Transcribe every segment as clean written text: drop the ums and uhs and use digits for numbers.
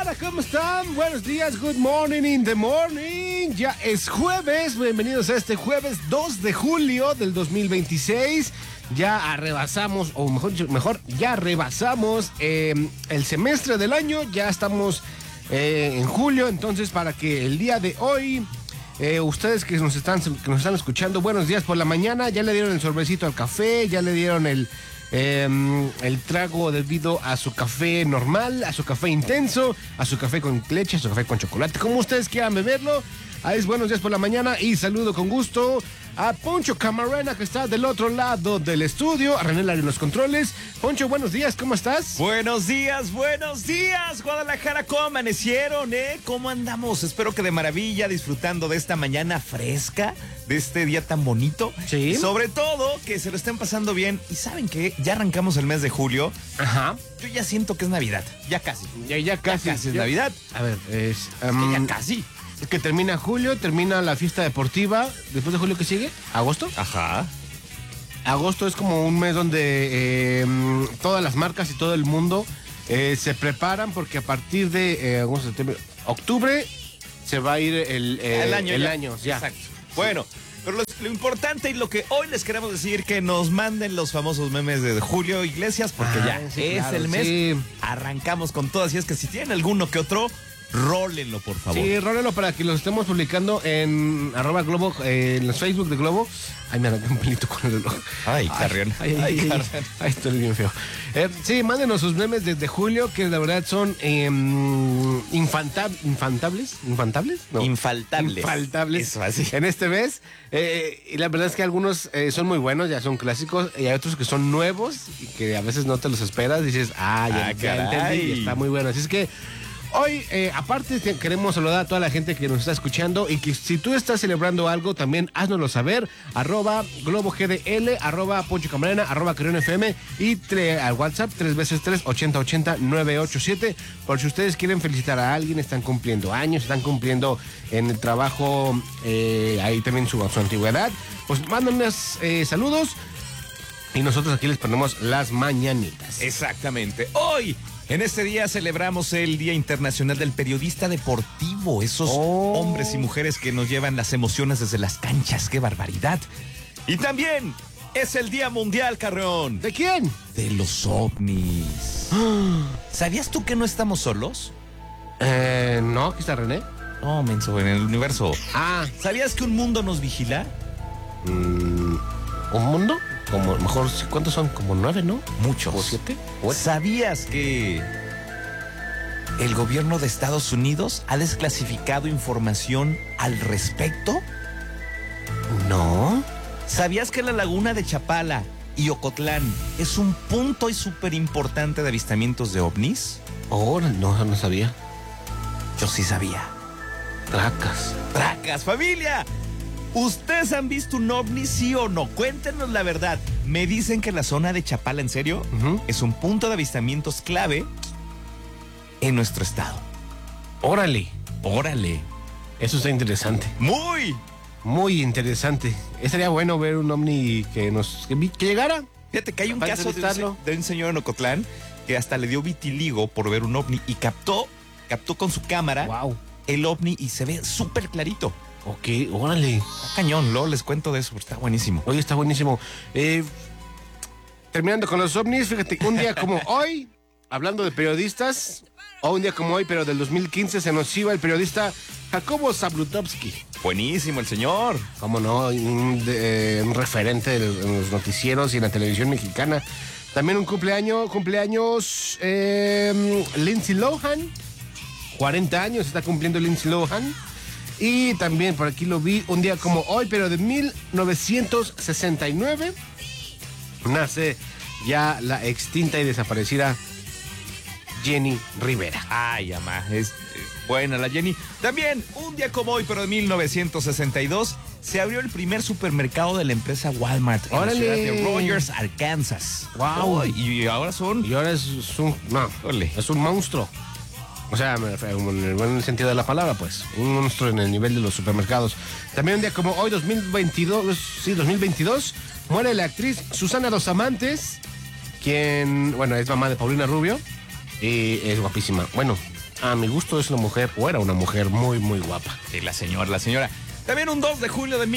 Hola, ¿cómo están? Buenos días, good morning in the morning. Ya es jueves, bienvenidos a este jueves 2 de julio del 2026. Ya rebasamos, o mejor, ya rebasamos el semestre del año. Ya estamos en julio, entonces para que el día de hoy... ustedes que nos están escuchando, buenos días por la mañana, ya le dieron el sorbecito al café, ya le dieron el trago debido a su café normal, a su café intenso, a su café con leche, a su café con chocolate, como ustedes quieran beberlo. Es buenos días por la mañana y saludo con gusto a Poncho Camarena, que está del otro lado del estudio, a René Lari en los controles. Poncho, buenos días, ¿cómo estás? Buenos días, Guadalajara, ¿cómo amanecieron, ¿Cómo andamos? Espero que de maravilla, disfrutando de esta mañana fresca, de este día tan bonito. Sí. Sobre todo, que se lo estén pasando bien. Y ¿saben qué? Ya arrancamos el mes de julio. Ajá. Yo ya siento que es Navidad, ya casi. Ya casi es Navidad. A ver, que ya casi. Es que termina julio, termina la fiesta deportiva. Después de julio, ¿qué sigue? ¿Agosto? Ajá. Agosto es como un mes donde todas las marcas y todo el mundo se preparan, porque a partir de agosto, septiembre, octubre se va a ir el año. Ya. Exacto. Bueno, pero lo importante y lo que hoy les queremos decir, que nos manden los famosos memes de Julio Iglesias, porque sí, es claro, el mes. sí. Arrancamos con todas, y es que si tienen alguno que otro, rólenlo, por favor. Sí, rólenlo para que los estemos publicando en @Globo, en los Facebook de Globo. Ay, me arranqué un pelito con el reloj. Ay, Carrión. Ay, estoy bien feo. Sí, mándenos sus memes desde julio, que la verdad son infaltables. No. Infaltables. Eso, así. En este mes. Y la verdad es que algunos son muy buenos, ya son clásicos, y hay otros que son nuevos y que a veces no te los esperas. Dices, ya entendí, y está muy bueno. Así es que hoy, aparte, queremos saludar a toda la gente que nos está escuchando, y que si tú estás celebrando algo, también háznoslo saber, @GloboGDL, Poncho Camarena, @CarrionFM, y al WhatsApp 3x3 8080 987, por si ustedes quieren felicitar a alguien, están cumpliendo años, están cumpliendo en el trabajo, ahí también su antigüedad, pues mándanos saludos, y nosotros aquí les ponemos las mañanitas. Exactamente. Hoy, en este día, celebramos el Día Internacional del Periodista Deportivo. Esos hombres y mujeres que nos llevan las emociones desde las canchas. ¡Qué barbaridad! Y también es el Día Mundial, Carreón. ¿De quién? De los ovnis. ¿Sabías tú que no estamos solos? No, aquí está René. No, menso, en el universo. ¿Sabías que un mundo nos vigila? ¿Un mundo? Como mejor, ¿cuántos son? Como 9, ¿no? Muchos. ¿O 7? ¿Sabías que el gobierno de Estados Unidos ha desclasificado información al respecto? No. ¿Sabías que la laguna de Chapala y Ocotlán es un punto y súper importante de avistamientos de ovnis? No sabía. Yo sí sabía. Tracas, familia. ¿Ustedes han visto un ovni, sí o no? Cuéntenos la verdad. Me dicen que la zona de Chapala, ¿en serio? Es un punto de avistamientos clave en nuestro estado. Órale. Eso está interesante. Muy interesante. Estaría bueno ver un ovni que llegara. Fíjate que hay un caso de un señor en Ocotlán que hasta le dio vitiligo por ver un ovni y captó con su cámara el ovni, y se ve súper clarito. Ok, órale. Está cañón, luego les cuento de eso, está buenísimo. Oye, está buenísimo. Terminando con los ovnis, fíjate, un día como hoy, hablando de periodistas, un día como hoy, pero del 2015, se nos iba el periodista Jacobo Zabludovsky. Buenísimo el señor. Cómo no, un referente en los noticieros y en la televisión mexicana. También un cumpleaños Lindsay Lohan. 40 años está cumpliendo Lindsay Lohan. Y también por aquí lo vi, un día como hoy, pero de 1969, nace ya la extinta y desaparecida Jenny Rivera. Ay, amá, es buena la Jenny. También, un día como hoy, pero de 1962, se abrió el primer supermercado de la empresa Walmart en la ciudad de Rogers, Arkansas. ¡Wow! Y ahora es un monstruo. O sea, en el sentido de la palabra, pues. Un monstruo en el nivel de los supermercados. También un día como hoy, 2022, muere la actriz Susana Dos Amantes, quien, es mamá de Paulina Rubio y es guapísima. Bueno, a mi gusto es una mujer, o era una mujer muy, muy guapa. Sí, la señora. También un 2 de julio de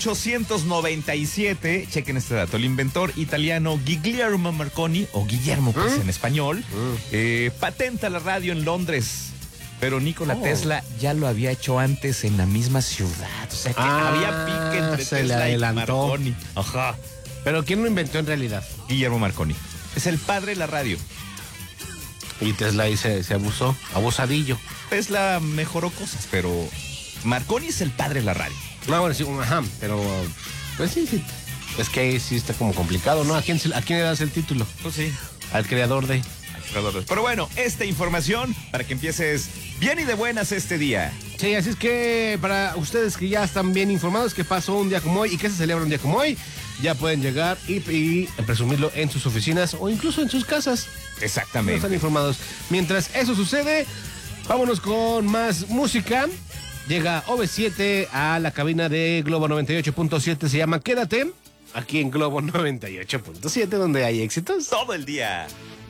1897, chequen este dato, el inventor italiano Guglielmo Marconi, o Guillermo pues en español, patenta la radio en Londres. Pero Nikola Tesla ya lo había hecho antes en la misma ciudad. O sea que había pique entre Tesla y Marconi. Ajá. Pero ¿quién lo inventó en realidad? Guillermo Marconi. Es el padre de la radio. Y Tesla ahí se abusó, abusadillo. Tesla mejoró cosas, pero Marconi es el padre de la radio. No, bueno, sí, ajá, pero pues sí. Es que ahí sí está como complicado, ¿no? ¿A quién le das el título? Pues sí. Al creador de... Pero bueno, esta información para que empieces bien y de buenas este día. Sí, así es que para ustedes que ya están bien informados que pasó un día como hoy y que se celebra un día como hoy, ya pueden llegar y presumirlo en sus oficinas o incluso en sus casas. Exactamente. No están informados. Mientras eso sucede, vámonos con más música. Llega OV7 a la cabina de Globo 98.7, se llama Quédate, aquí en Globo 98.7, donde hay éxitos todo el día.